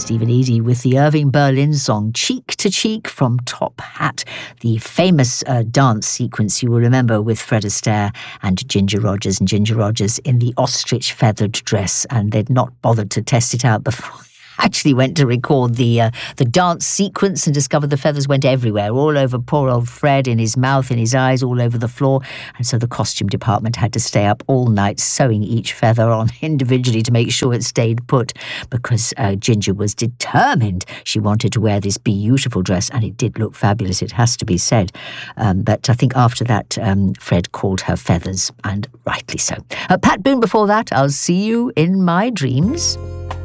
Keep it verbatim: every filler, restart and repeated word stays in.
Stephen Eady with the Irving Berlin song Cheek to Cheek from Top Hat, the famous uh, dance sequence you will remember with Fred Astaire and Ginger Rogers, and Ginger Rogers in the ostrich feathered dress, and they'd not bothered to test it out before. Actually went to record the uh, the dance sequence and discovered the feathers went everywhere, all over poor old Fred, in his mouth, in his eyes, all over the floor. And so the costume department had to stay up all night sewing each feather on individually to make sure it stayed put, because uh, Ginger was determined she wanted to wear this beautiful dress, and it did look fabulous, it has to be said. Um, but I think after that, um, Fred called her feathers, and rightly so. Uh, Pat Boone before that. I'll see you in my dreams.